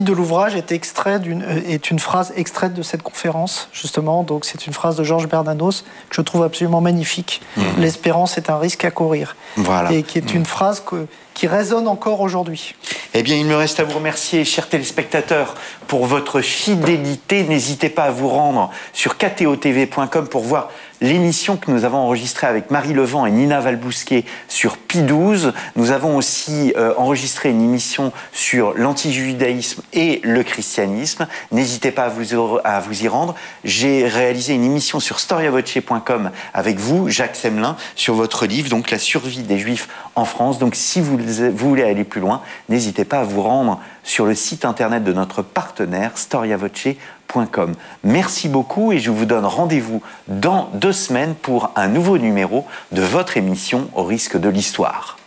de l'ouvrage est une phrase extraite de cette conférence, justement. Donc, c'est une phrase de Georges Bernanos que je trouve absolument magnifique. L'espérance est un risque à courir. Voilà. Et qui est une phrase qui résonne encore aujourd'hui. Eh bien, il me reste à vous remercier, chers téléspectateurs, pour votre fidélité. N'hésitez pas à vous rendre sur ktotv.com pour voir l'émission que nous avons enregistrée avec Marie Levent et Nina Valbousquet sur Pie XII. Nous avons aussi enregistré une émission sur l'antijudaïsme et le christianisme. N'hésitez pas à vous y rendre. J'ai réalisé une émission sur storiavoce.com avec vous, Jacques Semelin, sur votre livre, donc La survie des Juifs en France. Donc, si vous voulez aller plus loin, n'hésitez pas à vous rendre sur le site internet de notre partenaire, storiavoce.com. Merci beaucoup et je vous donne rendez-vous dans 2 semaines pour un nouveau numéro de votre émission Au risque de l'histoire.